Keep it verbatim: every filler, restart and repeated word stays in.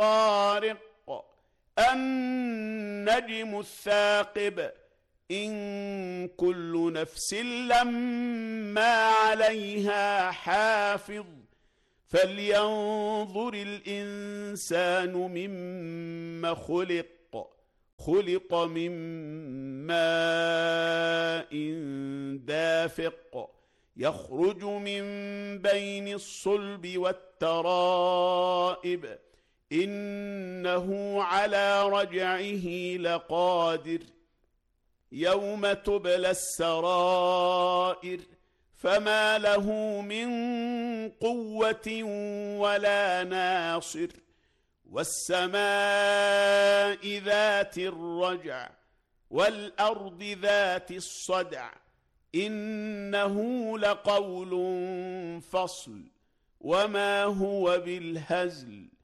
الطارق النجم الثاقب إن كل نفس لما عليها حافظ فلينظر الإنسان مما خلق خلق من ماء دافق يخرج من بين الصلب والترائب إنه على رجعه لقادر يوم تبلى السرائر فما له من قوة ولا ناصر والسماء ذات الرجع والأرض ذات الصدع إنه لقول فصل وما هو بالهزل